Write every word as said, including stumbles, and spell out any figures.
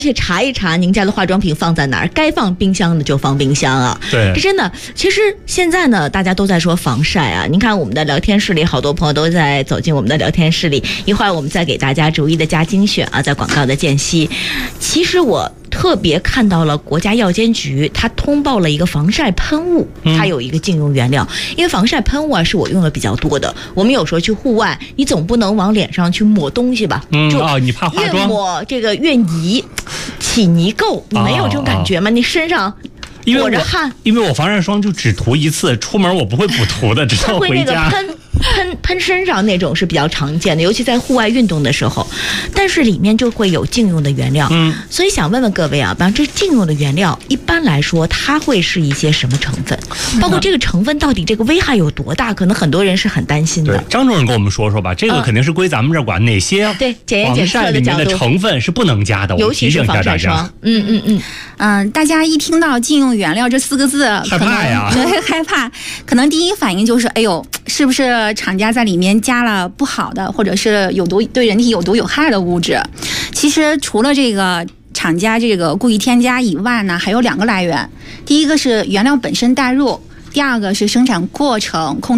去查一查您家的化妆品放在哪儿，该放冰箱的就放冰箱啊。 对， 这真的，其实现在呢，大家都在说防晒啊。您看我们的聊天室里，好多朋友都在走进我们的聊天室里。一会儿我们再给大家逐一的加精选啊，在广告的间隙。其实我特别看到了国家药监局，它通报了一个防晒喷雾，它有一个禁用原料。嗯、因为防晒喷雾啊，是我用的比较多的。我们有时候去户外，你总不能往脸上去抹东西吧？ 嗯啊、哦，你怕化妆越抹这个越泥。起泥垢，你没有这种感觉吗？哦、你身上裹着汗， 因为我防晒霜就只涂一次，出门我不会补涂的，直到回家。 会那个喷喷喷身上那种是比较常见的，尤其在户外运动的时候。但是里面就会有禁用的原料，嗯，所以想问问各位啊，比方这禁用的原料，一般来说它会是一些什么成分？包括这个成分到底这个危害有多大？可能很多人是很担心的。 对，张主任跟我们说说吧，这个肯定是归咱们这儿管，哪些对检验检测的角度，成分是不能加的， 尤其是防晒霜。嗯嗯嗯嗯，大家一听到禁用原料这四个字， 害怕呀， 对，害怕，可能第一反应就是，哎呦，是不是厂家在里面加了不好的，或者是有毒对人体有毒有害的物质？其实除了这个厂家这个故意添加以外呢，还有两个来源，第一个是原料本身代入，第二个是生产过程控制。